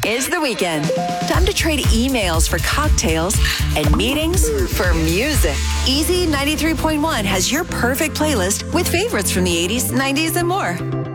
It's the weekend. Time to trade emails for cocktails and meetings for music. Easy 93.1 has your perfect playlist with favorites from the 80s, 90s, and more.